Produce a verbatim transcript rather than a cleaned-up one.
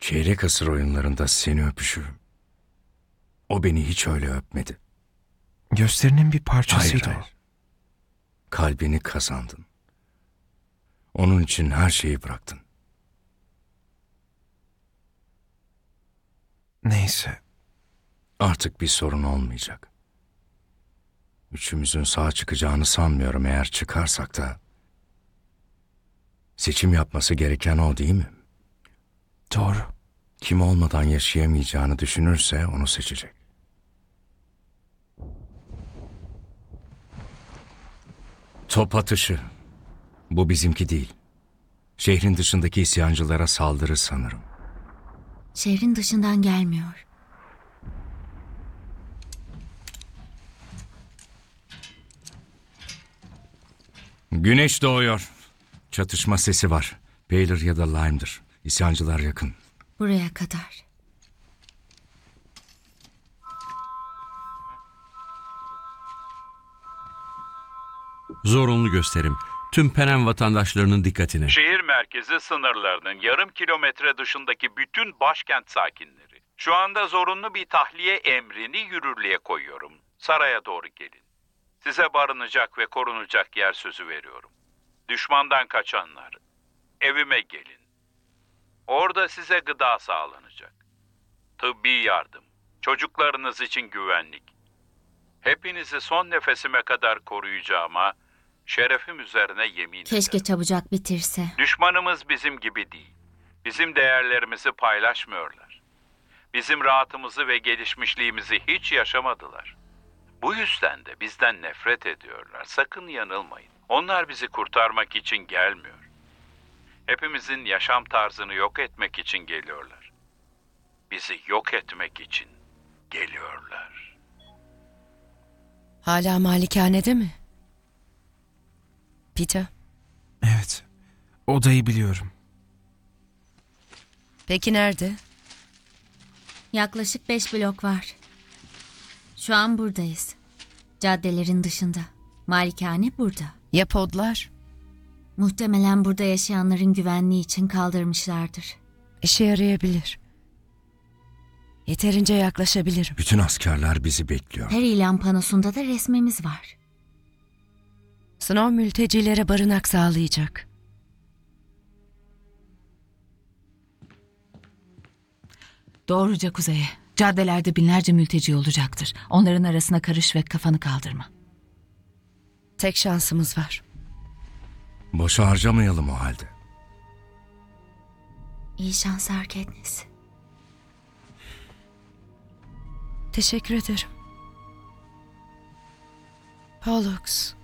Çeyrek asır oyunlarında seni öpüşü. O beni hiç öyle öpmedi. Gösterinin bir Hayır, parçasıydı o. hayır. Kalbini kazandın. Onun için her şeyi bıraktın. Neyse. Artık bir sorun olmayacak. Üçümüzün sağ çıkacağını sanmıyorum. Eğer çıkarsak da seçim yapması gereken o, değil mi? Doğru. Kim olmadan yaşayamayacağını düşünürse onu seçecek. Top atışı. Bu bizimki değil. Şehrin dışındaki isyancılara saldırı sanırım. Şehrin dışından gelmiyor. Güneş doğuyor. Çatışma sesi var. Baylor ya da Lime'dır. İsyancılar yakın. Buraya kadar. Zorunlu gösterim. Tüm Penem vatandaşlarının dikkatine. Şehir merkezi sınırlarının yarım kilometre dışındaki bütün başkent sakinleri. Şu anda zorunlu bir tahliye emrini yürürlüğe koyuyorum. Saraya doğru gelin. Size barınacak ve korunacak yer sözü veriyorum. Düşmandan kaçanlar, evime gelin. Orada size gıda sağlanacak. Tıbbi yardım, çocuklarınız için güvenlik. Hepinizi son nefesime kadar koruyacağıma şerefim üzerine yemin Keşke ederim. çabucak bitirse. Düşmanımız bizim gibi değil. Bizim değerlerimizi paylaşmıyorlar. Bizim rahatımızı ve gelişmişliğimizi hiç yaşamadılar. Bu yüzden de bizden nefret ediyorlar. Sakın yanılmayın. Onlar bizi kurtarmak için gelmiyor. Hepimizin yaşam tarzını yok etmek için geliyorlar. Bizi yok etmek için geliyorlar. Hala malikanede mi? Peter, Evet. Odayı biliyorum. peki nerede? Yaklaşık beş blok var. Şu an buradayız. Caddelerin dışında. Malikane burada. Ya podlar? Muhtemelen burada yaşayanların güvenliği için kaldırmışlardır. İşe yarayabilir. Yeterince yaklaşabilirim. Bütün askerler bizi bekliyor. Her ilan panosunda da resmimiz var. Snow mültecilere barınak sağlayacak. Doğruca kuzeye. Caddelerde binlerce mülteci olacaktır. Onların arasına karış ve kafanı kaldırma. Tek şansımız var. Boşa harcamayalım o halde. İyi şanslar Katniss. Teşekkür ederim. Pollux.